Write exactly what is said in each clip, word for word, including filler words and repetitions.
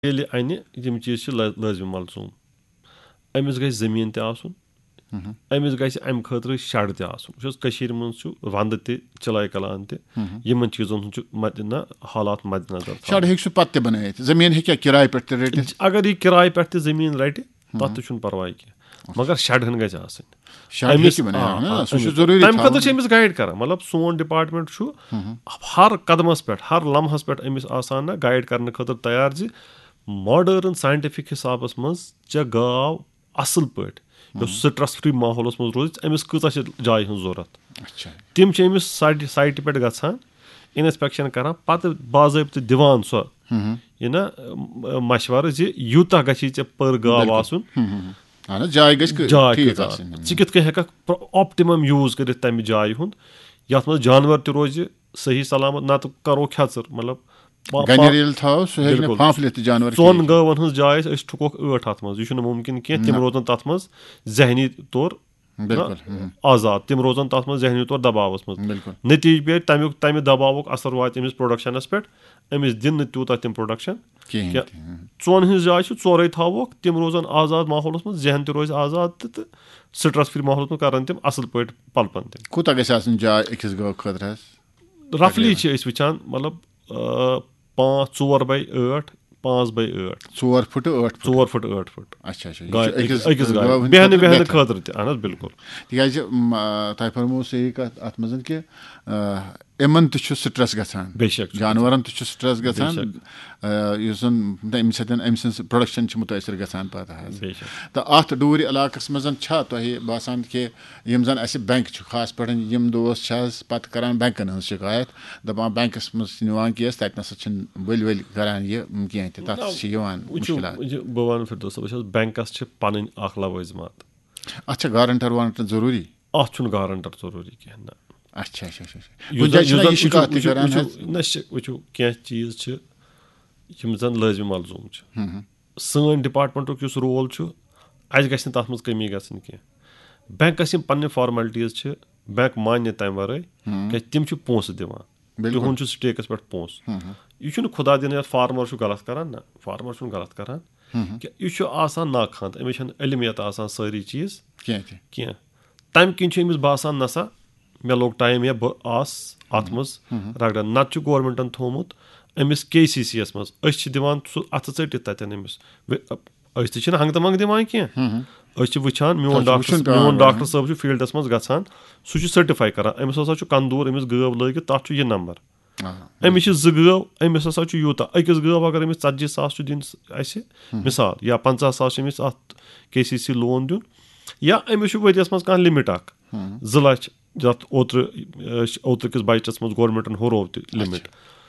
ییٚلہِ اَنہِ یِم چیٖز چھِ لٲزمہِ ملژوٗم أمِس گژھِ زٔمیٖن تہِ آسُن أمِس گژھِ اَمہِ خٲطرٕ شَڈ تہِ آسُن وٕچھ حظ کٔشیٖرِ منٛز چھُ وَندٕ تہِ چِلاے کلان تہِ یِمن چیٖزن ہُنٛد چھُ مدِ نہ حالات مدِ نظر شَڈ ہیٚکہِ سُہ پَتہٕ تہِ بَنٲیِتھ زٔمیٖن ہیٚکیٛاہ کِراے پٮ۪ٹھ تہِ رٔٹِتھ اگر یہِ کِراے پٮ۪ٹھ تہِ زٔمیٖن رَٹہِ تَتھ تہِ چھُنہٕ پَرواے کینٛہہ مگر شَڈ ہن گژھِ آسٕنۍ تَمہِ خٲطرٕ چھِ أمِس گایِڈ کران مطلب سون ڈِپاٹمنٹ چھُ ہر قدمَس پٮ۪ٹھ ہر لمحس پٮ۪ٹھ أمِس آسان نہ گایِڈ کرنہٕ خٲطرٕ تیار زِ ماڈٲرٕن ساینٹِفِک حِسابَس منٛز ژےٚ گاو اَصٕل پٲٹھۍ یۄس سٕٹرٛس فرٛی ماحولَس منٛز روزِ أمِس کۭژاہ چھِ جایہِ ہٕنٛز ضوٚرَتھ تِم چھِ أمِس سایٹہِ سایٹہِ پٮ۪ٹھ گژھان اِنسپیکشن کران پَتہٕ باضٲبطہٕ دِوان سۄ یہِ نہ مشوَرٕ زِ یوٗتاہ گژھی ژےٚ پٔر گاو آسُن جاے ژٕ کِتھ کٔنۍ ہٮ۪ککھ آپٹِمم یوٗز کٔرِتھ تَمہِ جایہِ ہُنٛد یَتھ منٛز جانور تہِ روزِ صحیح سلامت نتہٕ کرو کھٮ۪ژٕر مطلب ژۄن گٲوَن ہٕنٛز جاے ٲسۍ أسۍ ٹھُکوکھ ٲٹھ اَتھ منٛز یہِ چھُنہٕ مُمکِن کینٛہہ تِم روزن تَتھ منٛز ذہنی طور آزاد تِم روزن تَتھ منٛز ذہنی طور دباوَس منٛز نٔتیٖجہٕ پیٚیہِ تَمیُک تَمہِ دباوُک اثر واتہِ أمِس پرٛوڈَکشَنَس پٮ۪ٹھ أمِس دِنۍ نہٕ تیوٗتاہ تِم پرٛوڈَکشَن کینٛہہ ژۄن ہٕنٛز جاے چھِ ژورے تھاووکھ تِم روزن آزاد ماحولَس منٛز ذہن تہِ روزِ آزاد تہِ تہٕ سٕٹرٛس فرٛی ماحولَس منٛز کَرَن تِم اَصٕل پٲٹھۍ پَلپَن تِم کوٗتاہ گژھِ آسٕنۍ جاے أکِس گٲو خٲطرٕ حظ رَفلی چھِ أسۍ وٕچھان مطلب پانٛژھ ژور باے ٲٹھ پانٛژھ باے ٲٹھ ژور پھٕٹہٕ ٲٹھ ژور پھٕٹہٕ ٲٹھ پھٕٹہٕ أکِس بیٚہنہٕ بیٚہنہٕ خٲطرٕ تہِ اہن حظ بِلکُل تِکیازِ تۄہہِ فرموو صحیح کَتھ اَتھ منٛز کہِ یِمن تہِ چھُ سٕٹرٛس گژھان بے شک جانورن تہِ چھُ سٕٹرٛس گژھان یُس زن اَمہِ سۭتۍ أمۍ سٕنٛز پرٛوڈَکشن چھِ مُتٲثر گژھان پَتہٕ حظ تہٕ اَتھ ڈوٗرِ علاقس منٛز چھا تۄہہِ باسان کہِ یِم زن اَسہِ بینٛک چھُ خاص پٲٹھۍ یِم دوس چھِ حظ پَتہٕ کران بینٛکن ہٕنٛز شِکایت دَپان بینٛکس منٛز چھِ نِوان کیس تَتہِ نَسا چھِنہٕ ؤلۍ ؤلۍ کران یہِ کینٛہہ تہِ تَتھ چھِ یِوان بہٕ وَنہٕ فِردوس صٲب وٕچھ حظ بینٛکس چھِ پَنٕنۍ اکھ لوٲزمات اَتھ چھا گارنٹر وارنٹر ضروٗری اَتھ چھُنہٕ گارنٹر ضروٗری کینٛہہ نہ اچھا اچھا نہ وٕچھِو کینٛہہ چیٖز چھِ یِم زَن لٲزمہِ ملزوٗم چھِ سٲنۍ ڈِپاٹمنٹُک یُس رول چھُ اَسہِ گژھِ نہٕ تَتھ منٛز کٔمی گژھٕنۍ کینٛہہ بینٛکَس یِم پنٕنہِ فارملٹیٖز چھِ بینٛک مانہِ نہٕ تَمہِ وَرٲے کیٛازِ تِم چھِ پونٛسہٕ دِوان تِہُنٛد چھُ سِٹیکَس پٮ۪ٹھ پونٛسہٕ یہِ چھُنہٕ خۄدا دِنہٕ یَتھ فارمَر چھُ غلط کران نہ فارمَر چھُنہٕ غلط کران کہِ یہِ چھُ آسان ناخواند أمِس چھَنہٕ علمِیت آسان سٲری چیٖز کینٛہہ تَمہِ کِنۍ چھُ أمِس باسان نسا مےٚ لوٚگ ٹایم یا بہٕ آس اَتھ منٛز رگڑن نتہٕ چھُ گورمینٹن تھوٚومُت أمِس کے سی سی یَس منٛز أسۍ چھِ دِوان سُہ اَتھٕ ژٔٹِتھ تَتٮ۪ن أمِس أسۍ تہِ چھِنہٕ ہنٛگہٕ تہٕ منٛگہٕ دِوان کینٛہہ أسۍ چھِ وٕچھان میون ڈاکٹر میون ڈاکٹر صٲب چھُ فیٖلڈس منٛز گژھان سُہ چھُ سٔٹِفاے کران أمِس ہسا چھُ کندوٗر أمِس گٲو لٲگِتھ تَتھ چھُ یہِ نمبر أمِس چھِ زٕ گٲو أمِس ہسا چھُ یوٗتاہ أکِس گٲو اگر أمِس ژتجی ساس چھُ دِنۍ اَسہِ مِثال یا پنٛژاہ ساس چھُ أمِس اَتھ کے سی سی لون دیُن یا أمِس چھُ ؤرۍ یَس منٛز کانٛہہ لِمِٹ اکھ زٕ لچھ یَتھ اوترٕ اوترٕ کِس بجٹس منٛز گورمینٹن ہُروو تہِ لِمِٹ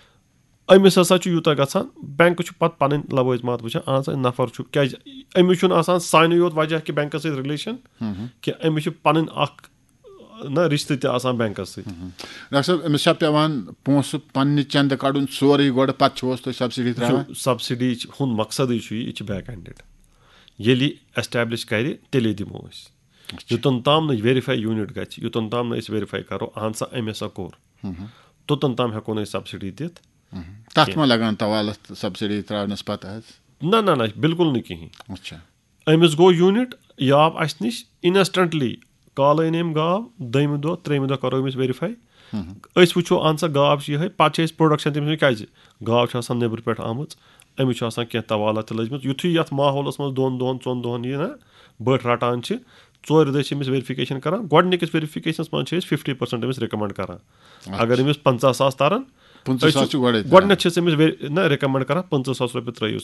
أمِس ہسا چھُ یوٗتاہ گژھان بینٛک چھُ پتہٕ پنٕنۍ لوٲزمات وٕچھان اہن سا نفر چھُ کیازِ أمِس چھُنہٕ آسان سانہِ یوت وجہ کہِ بینٛکس سۭتۍ رِلیشن کہِ أمِس چھِ پنٕنۍ اکھ نہ رِشتہٕ تہِ آسان بینٛکس سۭتۍ ڈاکٹر صٲب أمِس چھا پیٚوان پونٛسہٕ پننہِ چندٕ کڑُن سورُے گۄڈٕ پتہٕ چھِوس تُہۍ سبسڈی ترٛاوان سبسڈی ہُنٛد مقصدٕے چھُ یہِ یہِ چھِ بیک ہینڈِڈ ییٚلہِ یہِ ایسٹیبلِش کرِ تیٚلے دِمو أسۍ یوٚتن تام نہٕ ویرِفاے یوٗنِٹ گژھِ یوٚتن تام نہٕ أسۍ ویرِفاے کرو اہن سا أمۍ ہسا کوٚر توٚتن تام ہٮ۪کو نہٕ أسۍ سبسڈی دِتھ تتھ ما لگان توالت سبسڈی ترٛاونس پتہٕ حظ نہ نہ نہ بِلکُل نہٕ کِہینۍ أمِس گوٚو یوٗنِٹ یہِ آو اَسہِ نِش اِنسٹنٹلی کالہٕ أنۍ أمۍ گاو دٔیمہِ دۄہ ترٛیٚیمہِ دۄہ کرو أمِس ویرِفاے أسۍ وٕچھو اہن سا گاو چھِ یِہے پتہٕ چھِ أسۍ پرٛوڈَکشن تٔمۍ سٕنٛز کیازِ گاو چھِ آسان نیٚبرٕ پٮ۪ٹھ آمٕژ أمِس چھُ آسان کینٛہہ توالت تہِ لٔجمٕژ یِتھُے یَتھ ماحولَس منٛز دۄن دۄہن ژۄن دۄہن یہِ نہ بٔٹھ رٹان چھِ ژورِ دۄہہِ چھِ أمِس ویرِفِکیشن کران گۄڈٕنِکِس ویرِفِکیشنس منٛز چھِ أسۍ فِفٹی پٔرسنٹ أمِس رِکمنڈ کران اگر أمِس پنٛژاہ ساس ترن گۄڈٕنیتھ چھِ أسۍ أمِس نہ رِکمنڈ کران پٕنٛژٕ ساس رۄپیہِ ترٲیِو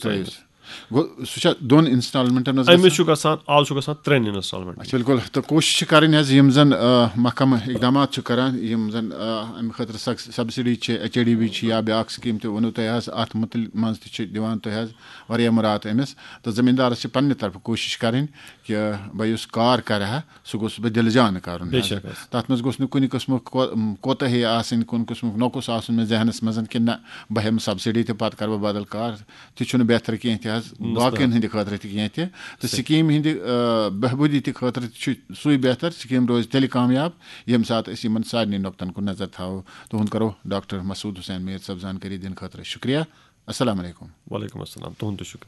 سا أمِس چھُ گژھان آز چھُ گژھان ترٛٮ۪ن اِنسٹالمینٹ بِلکُل تہٕ کوٗشِش چھِ کَرٕنۍ حظ یِم زن محکمہٕ اقدامات چھِ کران یِم زن اَمہِ خٲطرٕ سبسڈی چھِ ایچ اے ڈی بی چھِ یا بیاکھ سکیٖم تہِ ووٚنوُ تۄہہِ حظ اَتھ مُتعلِق منٛز تہِ چھِ دِوان تُہۍ حظ واریاہ مُراد أمِس تہٕ زٔمیٖندارس چھِ پننہِ طرفہٕ کوٗشِش کرٕنۍ کہِ بہٕ یُس کار کرٕ ہا سُہ گوٚژھ بہٕ دِلہٕ جانہٕ کرُن تتھ منٛز گوٚژھ نہٕ کُنہِ قٕسمُک کوتاہی آسٕنۍ کُنہِ قٕسمُک نۄقُص آسُن مےٚ ذہنس منٛز کہِ نہ بہٕ ہٮ۪مہٕ سبسڈی تہِ پتہٕ کرٕ بہٕ بدل کار تہِ چھُنہٕ بہتر کینٛہہ تہِ حظ باقین ہٕنٛدِ خٲطرٕ تہِ کینٛہہ تہِ تہٕ سکیٖم ہِنٛدِ بہبوٗدی تہِ خٲطرٕ تہِ چھُ سُے بہتر سکیٖم روزِ تیٚلہِ کامیاب ییٚمہِ ساتہٕ أسۍ یِمن سارنٕے نۄقطن کُن نظر تھاوو تُہُنٛد کرو ڈاکٹر مسعوٗد حُسین میٖر صٲب زانکٲری دِنہٕ خٲطرٕ شُکریہ السلام علیکُم. وعلیکُم السلام. تُہُنٛد تہِ شُکریہ.